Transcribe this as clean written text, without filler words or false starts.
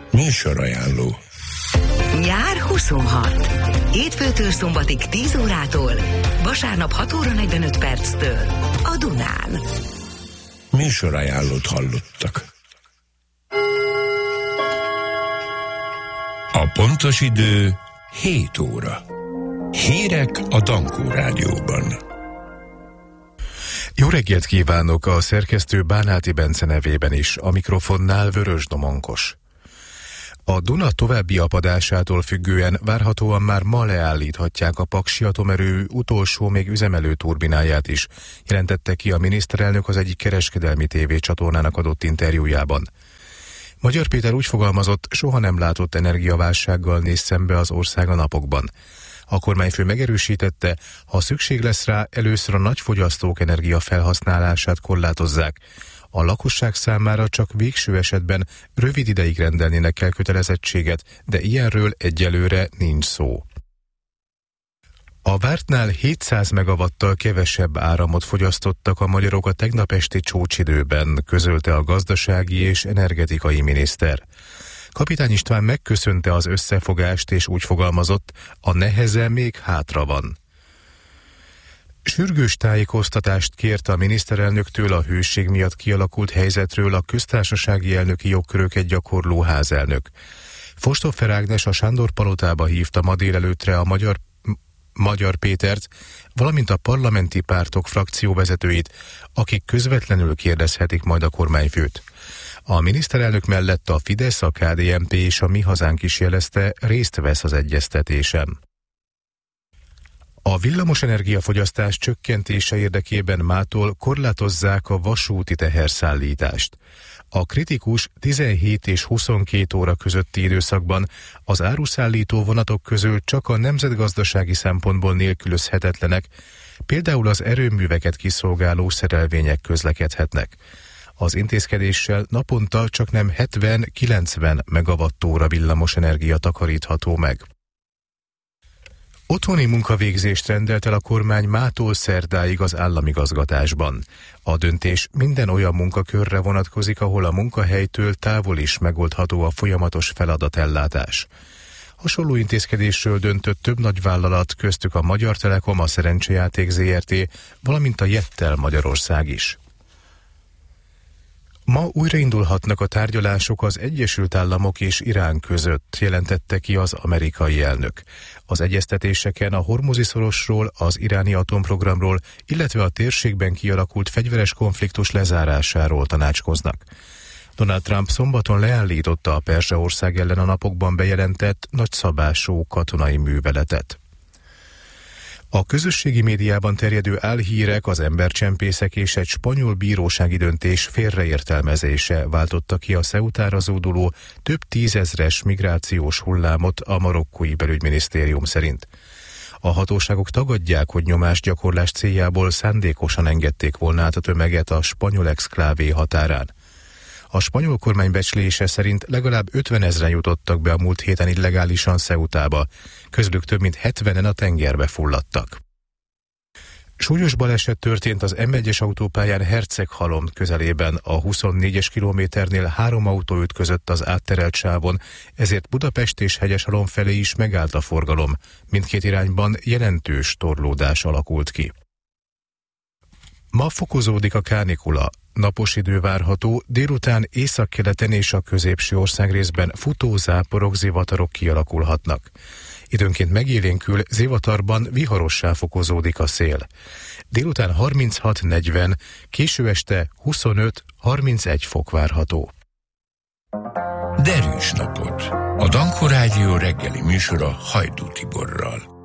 Műsorajánló. Nyár 26. Hétfőtől szombatig 10 órától, vasárnap 6 óra 45 perctől a Dunán. Műsorajánlót hallottak. A pontos idő 7 óra. Hírek a Dankó Rádióban. Jó reggelt kívánok a szerkesztő Bánáti Bence nevében is, a mikrofonnál Vörös Domonkos. A Duna további apadásától függően várhatóan már ma leállíthatják a Paksi Atomerő utolsó még üzemelő turbináját is, jelentette ki a miniszterelnök az egyik kereskedelmi tévécsatornának adott interjújában. Magyar Péter úgy fogalmazott, soha nem látott energiaválsággal néz szembe az ország a napokban. A kormányfő megerősítette, ha szükség lesz rá, először a nagyfogyasztók energiafelhasználását korlátozzák. A lakosság számára csak végső esetben rövid ideig rendelnének el kötelezettséget, de ilyenről egyelőre nincs szó. A vártnál 700 megawattal kevesebb áramot fogyasztottak a magyarok a tegnap esti csúcsidőben, közölte a gazdasági és energetikai miniszter. Kapitány István megköszönte az összefogást és úgy fogalmazott, a neheze még hátra van. Sürgős tájékoztatást kért a miniszterelnöktől a hőség miatt kialakult helyzetről a köztársasági elnöki jogköröket gyakorló házelnök. Fostoffer Ágnes a Sándor palotába hívta ma délelőttre a Magyar Pétert, valamint a parlamenti pártok frakcióvezetőit, akik közvetlenül kérdezhetik majd a kormányfőt. A miniszterelnök mellett a Fidesz, a KDNP és a Mi Hazánk is jelezte, részt vesz az egyeztetésen. A villamos energiafogyasztás csökkentése érdekében mától korlátozzák a vasúti teherszállítást. A kritikus 17 és 22 óra közötti időszakban az áruszállító vonatok közül csak a nemzetgazdasági szempontból nélkülözhetetlenek, például az erőműveket kiszolgáló szerelvények közlekedhetnek. Az intézkedéssel naponta csaknem 70-90 megawattóra villamos energia takarítható meg. Otthoni munkavégzést rendelt el a kormány mától szerdáig az államigazgatásban. A döntés minden olyan munkakörre vonatkozik, ahol a munkahelytől távol is megoldható a folyamatos feladatellátás. Hasonló intézkedésről döntött több nagyvállalat, köztük a Magyar Telekom, a Szerencsejáték Zrt., valamint a Jettel Magyarország is. Ma újraindulhatnak a tárgyalások az Egyesült Államok és Irán között, jelentette ki az amerikai elnök. Az egyeztetéseken a Hormuzi-szorosról, az iráni atomprogramról, illetve a térségben kialakult fegyveres konfliktus lezárásáról tanácskoznak. Donald Trump szombaton leállította a Perzsaország ellen a napokban bejelentett nagyszabású katonai műveletet. A közösségi médiában terjedő álhírek, az embercsempészek és egy spanyol bírósági döntés félreértelmezése váltotta ki a Ceutára zúduló több tízezres migrációs hullámot a marokkói belügyminisztérium szerint. A hatóságok tagadják, hogy nyomásgyakorlás céljából szándékosan engedték volna át a tömeget a spanyol exklávé határán. A spanyol kormány becslése szerint legalább 50 000 jutottak be a múlt héten illegálisan Ceutába, közülük több mint 70-en a tengerbe fulladtak. Súlyos baleset történt az M1-es autópályán Herceghalom közelében, a 24-es kilométernél 3 autó ütközött az átterelt sávon, ezért Budapest és Hegyeshalom felé is megállt a forgalom, mindkét irányban jelentős torlódás alakult ki. Ma fokozódik a kánikula. Napos idő várható, délután északkeleten és a középső országrészben futó záporok, zivatarok kialakulhatnak. Időnként megélénkül, zivatarban viharossá fokozódik a szél. Délután 36-40, késő este 25-31 fok várható. Derűs napot! A Dankó Rádió reggeli műsora Hajdú Tiborral.